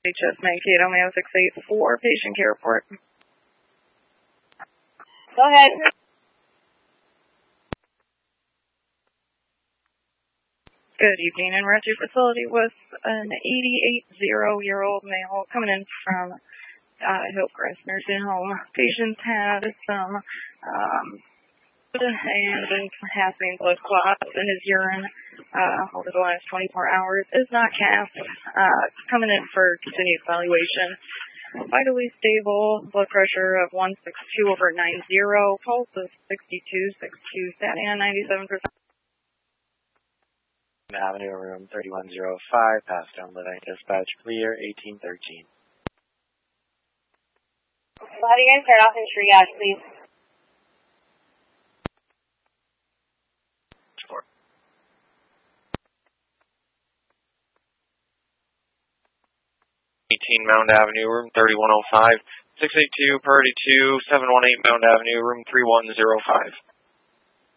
HS Mankato, Mayo 684, patient care report. Go ahead. Good evening. In rescue facility with an 88-year-old male coming in from Hillcrest Nursing Home. Patient had some and been passing blood clots in his urine over the last 24 hours. Is not cast. Coming in for continued evaluation. Vitally stable. Blood pressure of 162/90. Pulse of 62. Statin on 97%. Avenue, room 3105, passed down living, dispatch clear, 1813. So how do you guys start off in triage, please? Sure. 18 Mound Avenue, room 3105, 682 per 82, 718 Mound Avenue, room 3105.